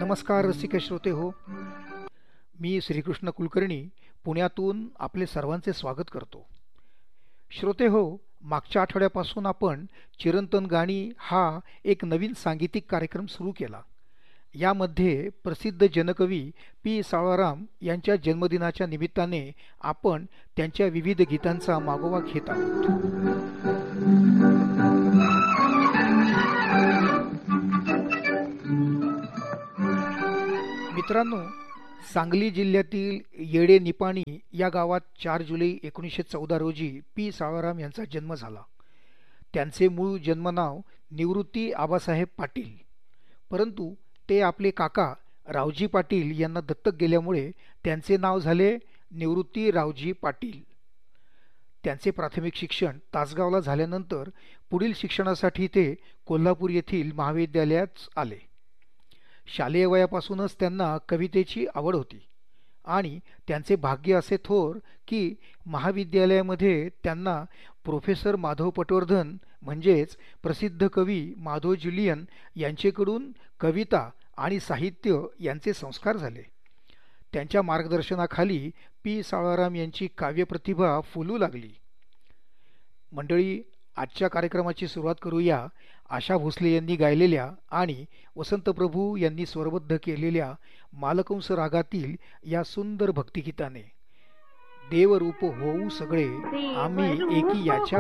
नमस्कार रसिक श्रोते हो. मी श्रीकृष्ण कुलकर्णी पुण्यातून आपले सर्वांचे स्वागत करतो. श्रोते हो, मागच्या आठवड्यापासून आपण चिरंतन गाणी हा एक नवीन सांगीतिक कार्यक्रम सुरू केला. यामध्ये प्रसिद्ध जनकवी पी सावळाराम यांच्या जन्मदिनाच्या निमित्ताने आपण त्यांच्या विविध गीतांचा मागोवा घेत आहोत. मित्रांनो, सांगली जिल्ह्यातील येडे निपाणी या गावात 4 जुलै 1914 रोजी पी सावळाराम यांचा जन्म झाला. त्यांचे मूळ जन्मनाव निवृत्ती आबासाहेब पाटील, परंतु ते आपले काका रावजी पाटील यांना दत्तक गेल्यामुळे त्यांचे नाव झाले निवृत्ती रावजी पाटील. त्यांचे प्राथमिक शिक्षण तासगावला झाल्यानंतर पुढील शिक्षणासाठी ते कोल्हापूर येथील महाविद्यालयात आले. शालेय वयापासूनच त्यांना कवितेची आवड होती आणि त्यांचे भाग्य असे थोर की महाविद्यालयामध्ये त्यांना प्रोफेसर माधव पटवर्धन म्हणजेच प्रसिद्ध कवी माधव ज्युलियन यांचेकडून कविता आणि साहित्य यांचे संस्कार झाले. त्यांच्या मार्गदर्शनाखाली पी सावळाराम यांची काव्यप्रतिभा फुलू लागली. मंडळी, आजच्या कार्यक्रमाची सुरुवात करूया आशा भोसले यांनी गायलेल्या आणि वसंत प्रभू यांनी स्वरबद्ध केलेल्या मालकंस रागातील या सुंदर भक्तिगीताने. देवरूप होऊ सगळे आम्ही एकी याच्या